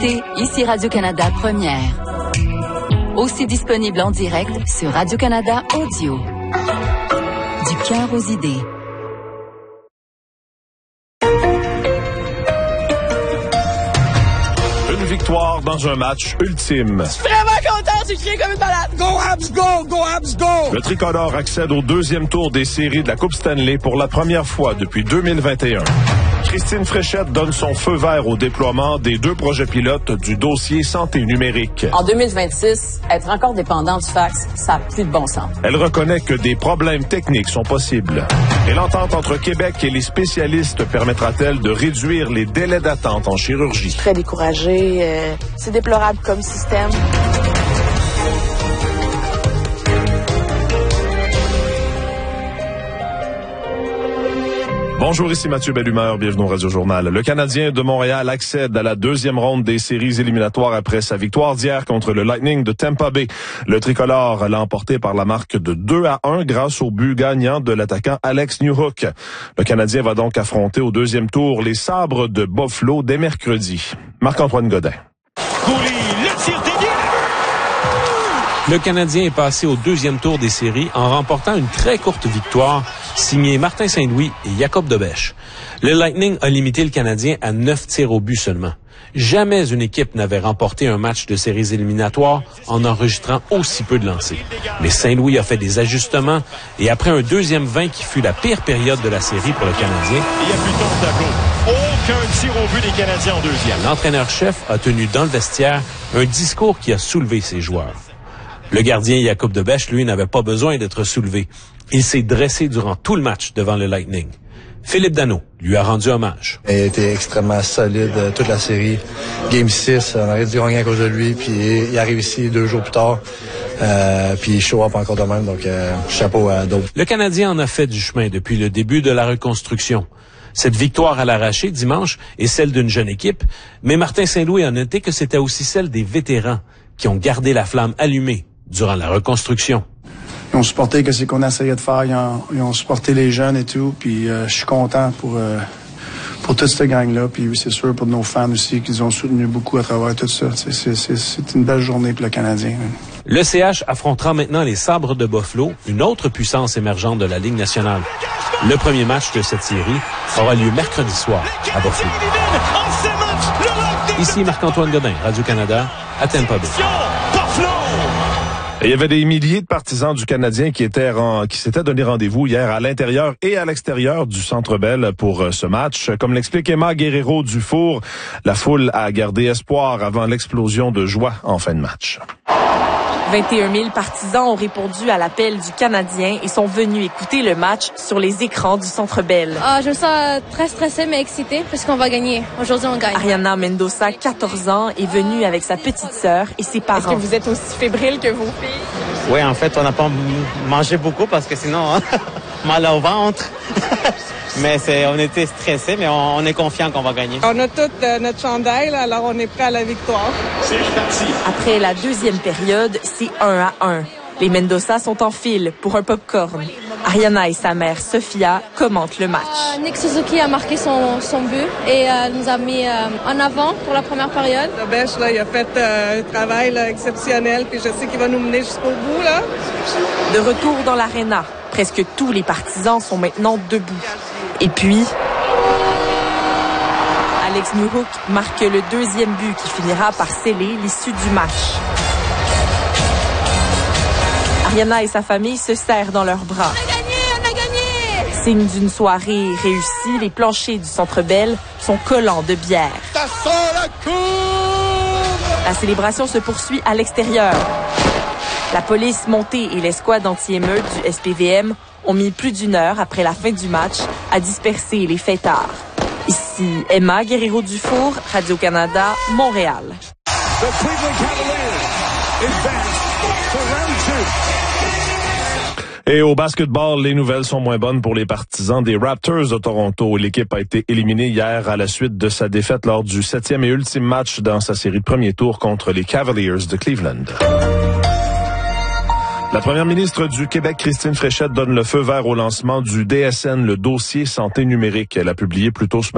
écoutez ici Radio-Canada Première. Aussi disponible en direct sur Radio-Canada Audio. Du cœur aux idées. Une victoire dans un match ultime. Je suis vraiment content, j'ai crié comme une malade. Go Habs, go! Go Habs, go! Le tricolore accède au deuxième tour des séries de la Coupe Stanley pour la première fois depuis 2021. Christine Fréchette donne son feu vert au déploiement des 2 projets pilotes du dossier santé numérique. En 2026, être encore dépendant du fax, ça n'a plus de bon sens. Elle reconnaît que des problèmes techniques sont possibles. Et l'entente entre Québec et les spécialistes permettra-t-elle de réduire les délais d'attente en chirurgie? Je suis très découragée. C'est déplorable comme système. Bonjour, ici Mathieu Bellumeur, bienvenue au Radio-Journal. Le Canadien de Montréal accède à la deuxième ronde des séries éliminatoires après sa victoire d'hier contre le Lightning de Tampa Bay. Le tricolore l'a emporté par la marque de 2-1 grâce au but gagnant de l'attaquant Alex Newhook. Le Canadien va donc affronter au deuxième tour les Sabres de Buffalo dès mercredi. Marc-Antoine Godin. Le Canadien est passé au deuxième tour des séries en remportant une très courte victoire signée Martin Saint-Louis et Jacob Debèche. Le Lightning a limité le Canadien à 9 tirs au but seulement. Jamais une équipe n'avait remporté un match de séries éliminatoires en enregistrant aussi peu de lancers. Mais Saint-Louis a fait des ajustements et après un deuxième 20 qui fut la pire période de la série pour le Canadien, il n'y a plus de temps de tableau. Aucun tir au but des Canadiens en deuxième. L'entraîneur-chef a tenu dans le vestiaire un discours qui a soulevé ses joueurs. Le gardien Jacob Debèche, lui, n'avait pas besoin d'être soulevé. Il s'est dressé durant tout le match devant le Lightning. Philippe Danault lui a rendu hommage. Il a été extrêmement solide toute la série. Game 6, on aurait dû gagner à cause de lui, puis il arrive ici 2 jours plus tard, puis il show up encore de même, donc chapeau à d'autres. Le Canadien en a fait du chemin depuis le début de la reconstruction. Cette victoire à l'arraché dimanche est celle d'une jeune équipe, mais Martin Saint-Louis a noté que c'était aussi celle des vétérans qui ont gardé la flamme allumée durant la reconstruction. Ils ont supporté ce qu'on essayait de faire. Ils ont supporté les jeunes et tout. Puis je suis content pour toute cette gang-là. Puis c'est sûr pour nos fans aussi qu'ils ont soutenu beaucoup à travers tout ça. C'est une belle journée pour le Canadien. Le CH affrontera maintenant les Sabres de Buffalo, une autre puissance émergente de la Ligue nationale. Le premier match de cette série aura lieu mercredi soir à Buffalo. Ici Marc-Antoine Godin, Radio-Canada, à Tampa Bay. Il y avait des milliers de partisans du Canadien qui s'étaient donné rendez-vous hier à l'intérieur et à l'extérieur du Centre Bell pour ce match. Comme l'explique Emma Guerrero-Dufour, la foule a gardé espoir avant l'explosion de joie en fin de match. 21 000 partisans ont répondu à l'appel du Canadien et sont venus écouter le match sur les écrans du Centre Bell. Je me sens très stressée mais excitée parce qu'on va gagner. Aujourd'hui, on gagne. Ariana Mendoza, 14 ans, est venue avec sa petite sœur et ses parents. Est-ce que vous êtes aussi fébrile que vos filles? Oui, en fait, on n'a pas mangé beaucoup parce que sinon, mal au ventre. Mais on était stressés, mais on est confiant qu'on va gagner. On a tout notre chandail, là, alors on est prêt à la victoire. C'est parti. Après la deuxième période, c'est 1-1. Les Mendoza sont en file pour un popcorn. Ariana et sa mère, Sophia, commentent le match. Nick Suzuki a marqué son but et nous a mis en avant pour la première période. Debèche, là, il a fait un travail là, exceptionnel, puis je sais qu'il va nous mener jusqu'au bout. Là. De retour dans l'aréna, presque tous les partisans sont maintenant debout. Et puis, Alex Newhook marque le deuxième but qui finira par sceller l'issue du match. Ariana et sa famille se serrent dans leurs bras. On a gagné! Signe d'une soirée réussie, les planchers du Centre Bell sont collants de bière. Ça sent la cour! La célébration se poursuit à l'extérieur. La police montée et l'escouade anti-émeute du SPVM ont mis plus d'1 heure après la fin du match à disperser les fêtards. Ici Emma Guerrero-Dufour, Radio-Canada, Montréal. Et au basketball, les nouvelles sont moins bonnes pour les partisans des Raptors de Toronto. L'équipe a été éliminée hier à la suite de sa défaite lors du 7e et ultime match dans sa série de premier tour contre les Cavaliers de Cleveland. La première ministre du Québec, Christine Fréchette, donne le feu vert au lancement du DSN, le dossier santé numérique. Elle a publié plus tôt ce